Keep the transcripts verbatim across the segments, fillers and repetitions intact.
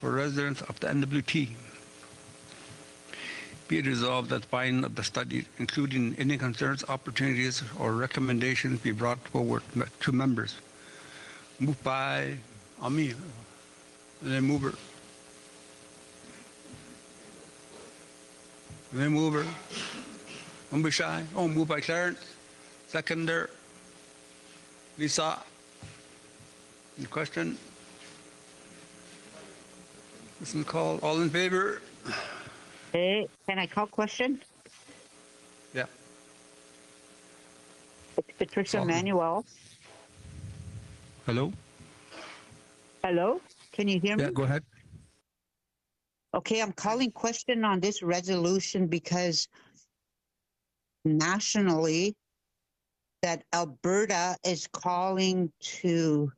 for residents of the N W T. Be it resolved that the finding of the study, including any concerns, opportunities, or recommendations, be brought forward to members. Moved by Ami, then mover. Then mover. Umbishai. Oh, moved by Clarence. Seconder. Lisa. Any question? This is called. All in favor? Hey, can I call question? Yeah. It's Patricia Call me. Manuel. Hello? Hello? Can you hear me? Yeah, go ahead. Okay, I'm calling question on this resolution because nationally that Alberta is calling to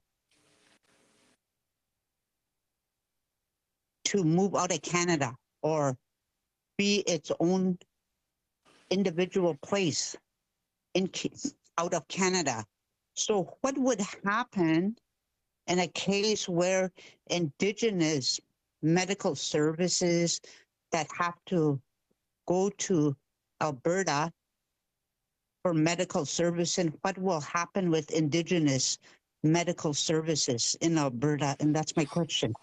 to move out of Canada or be its own individual place in out of Canada. So what would happen in a case where Indigenous medical services that have to go to Alberta for medical service, and what will happen with Indigenous medical services in Alberta? And that's my question.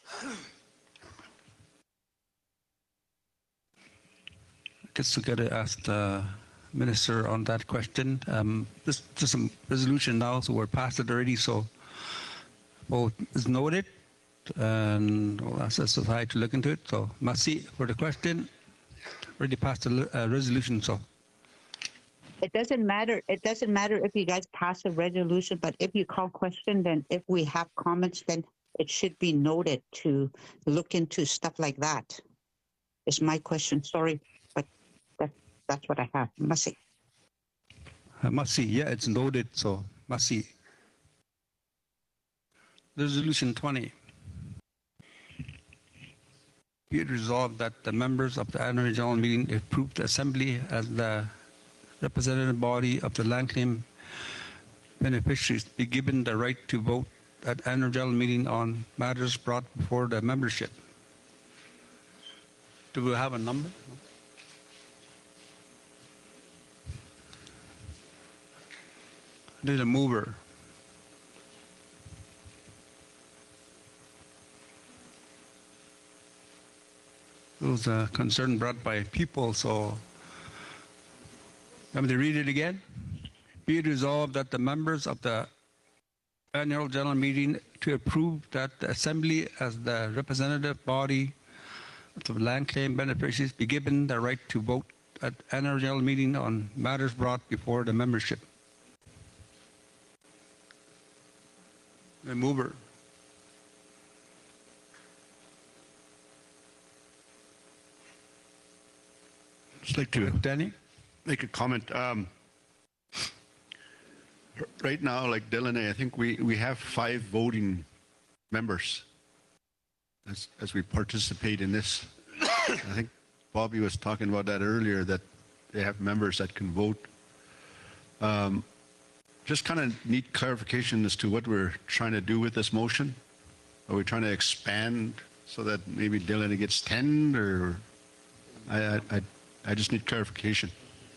I guess we got to ask the minister on that question. Um, this is a resolution now, so we're past it already. So, both is noted, and we'll ask the society to look into it. So, Masi for the question. Already passed the uh, resolution, so. It doesn't matter. It doesn't matter if you guys pass a resolution, but if you call question, then if we have comments, then it should be noted to look into stuff like that. It's my question. Sorry, but that, that's what I have. Masi. Uh, Masi, yeah, it's noted, so Masi. Resolution twenty. Be it resolved that the members of the annual general meeting approve the assembly as the representative body of the land claim beneficiaries be given the right to vote at annual general meeting on matters brought before the membership. Do we have a number? Need a mover. It was a concern brought by people, so let me read it again. Be it resolved that the members of the annual general meeting to approve that the assembly as the representative body of the land claim beneficiaries be given the right to vote at annual general meeting on matters brought before the membership. The mover. Just like to Danny? make a comment. Um, right now, like Delaney, I think we, we have five voting members as, as we participate in this. I think Bobby was talking about that earlier, that they have members that can vote. Um, just kind of need clarification as to what we're trying to do with this motion. Are we trying to expand so that maybe Delaney gets ten, or I, I, I I just need clarification.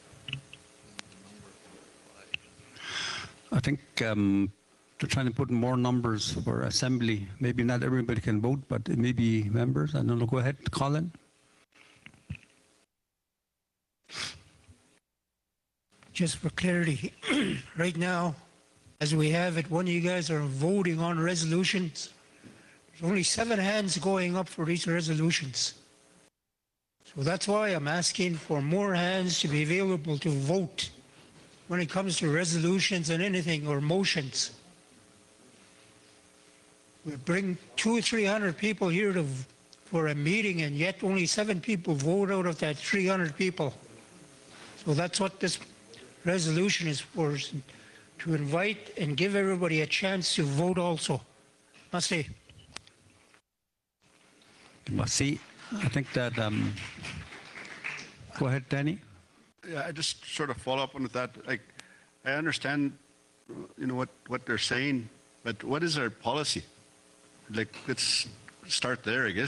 I think um, they're trying to put more numbers for assembly. Maybe not everybody can vote, but maybe members. I don't know. Go ahead, Colin. Just for clarity, right now, as we have it, when you guys are voting on resolutions, there's only seven hands going up for these resolutions. So that's why I'm asking for more hands to be available to vote when it comes to resolutions and anything or motions. We bring two or three hundred people here to, for a meeting, and yet only seven people vote out of that three hundred people. So that's what this resolution is for, is to invite and give everybody a chance to vote also. Must say. Must see. I think that. Um, go ahead, Danny. Yeah, I just sort of follow up on that. Like, I understand, you know, what, what they're saying, but what is our policy? Like, it's start there, I guess.